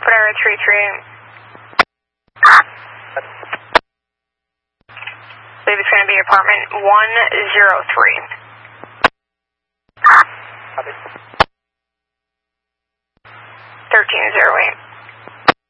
Whatever, 33. I believe it's going to be apartment 103. Copy. 1308.